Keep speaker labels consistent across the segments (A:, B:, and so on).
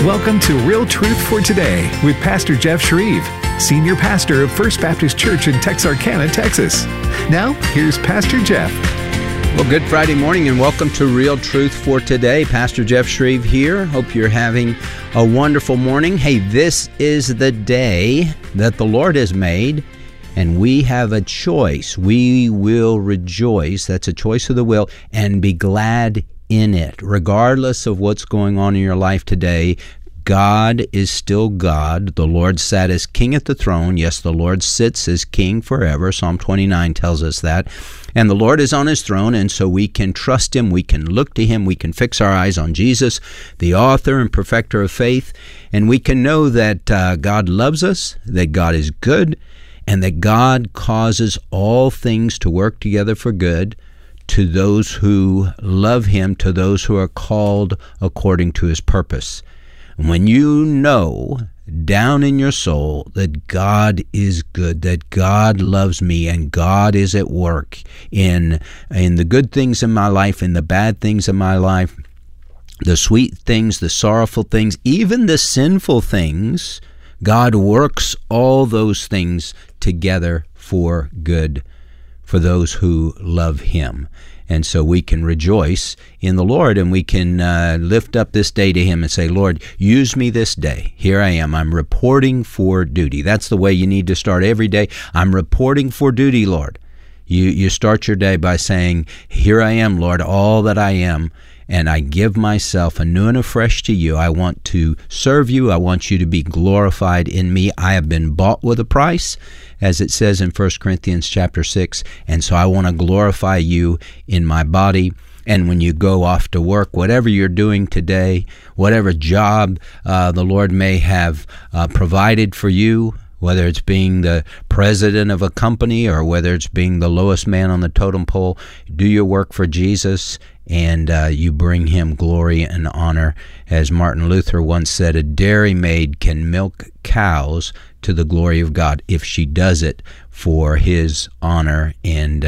A: Welcome to Real Truth for Today with Pastor Jeff Shreve, Senior Pastor of First Baptist Church in Texarkana, Texas. Now, here's Pastor Jeff.
B: Well, good Friday morning and welcome to Real Truth for Today. Pastor Jeff Shreve here. Hope you're having a wonderful morning. Hey, this is the day that the Lord has made, and we have a choice. We will rejoice. That's a choice of the will, and be glad in it. Regardless of what's going on in your life today, God is still God. The Lord sat as king at the throne. Yes, the Lord sits as king forever. Psalm 29 tells us that. And the Lord is on his throne, and so we can trust him. We can look to him. We can fix our eyes on Jesus, the author and perfecter of faith. And we can know that God loves us, that God is good, and that God causes all things to work together for good to those who love him, to those who are called according to his purpose. When you know down in your soul that God is good, that God loves me, and God is at work in the good things in my life, in the bad things in my life, the sweet things, the sorrowful things, even the sinful things, God works all those things together for good for those who love him. And so we can rejoice in the Lord, and we can lift up this day to him and say, Lord, use me this day. Here I am. I'm reporting for duty. That's the way you need to start every day. I'm reporting for duty, Lord. You start your day by saying, here I am, Lord, all that I am, and I give myself anew and afresh to you. I want to serve you. I want you to be glorified in me. I have been bought with a price, as it says in 1 Corinthians chapter 6, and so I want to glorify you in my body. And when you go off to work, whatever you're doing today, whatever job the Lord may have provided for you, whether it's being the president of a company or whether it's being the lowest man on the totem pole, do your work for Jesus, and you bring him glory and honor. As Martin Luther once said, a dairymaid can milk cows to the glory of God if she does it for his honor and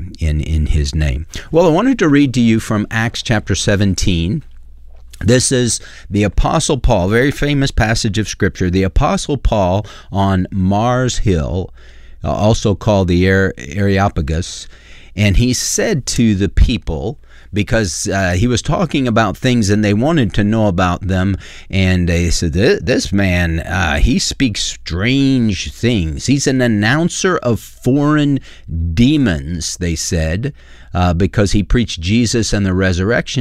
B: in his name. Well, I wanted to read to you from Acts chapter 17. This is the Apostle Paul, very famous passage of Scripture. The Apostle Paul on Mars Hill, also called the Areopagus, and he said to the people, because he was talking about things and they wanted to know about them, and they said, this man, he speaks strange things. He's an announcer of foreign demons, they said, because he preached Jesus and the resurrection